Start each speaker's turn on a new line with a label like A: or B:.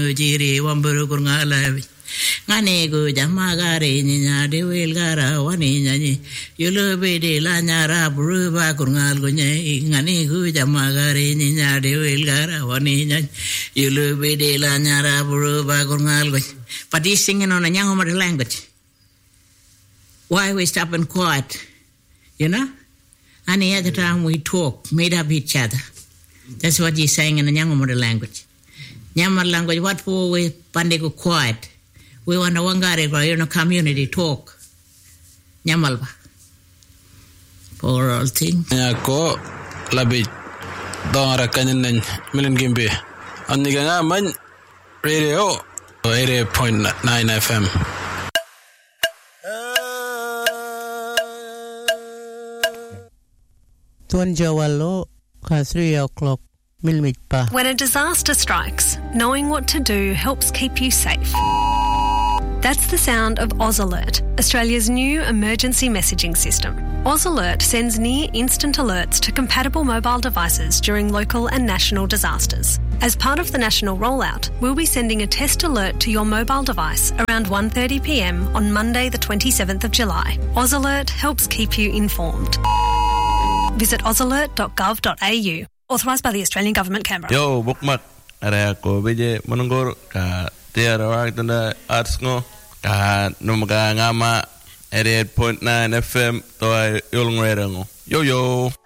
A: jiri wamburu kurngala ngane go jamagare nya de welgara wani nyani yulube de la nyara buruba kurungal go nye ngane go jamagare nya de welgara wani nyani yulube de la nyara buruba kurungal go. But he's singing on a Nyangomari language. Why we stop and quiet, you know? Any other time we talk, made up each other. That's what he's saying in the Nyangomari language. Nyamar language, what for we pandego quiet? We want to wangare, community talk. Nyamalba. For all things.
B: Nyako labi dora kanin milen gimbe. Aniga man radio 88.9 FM.
C: Tuan Jawalo, 3 o'clock.
D: When a disaster strikes, knowing what to do helps keep you safe. That's the sound of Oz Alert, Australia's new emergency messaging system. Oz Alert sends near instant alerts to compatible mobile devices during local and national disasters. As part of the national rollout, we'll be sending a test alert to your mobile device around 1:30 p.m. on Monday the 27th of July. Oz Alert helps keep you informed. Visit ozalert.gov.au. Authorised by the Australian Government, Canberra.
E: Yo, bukmak. Area ko beje menunggur ka tiara wak tanda arts ngo ka numaga ngama 88.9 FM toy yulung ngo. Yo.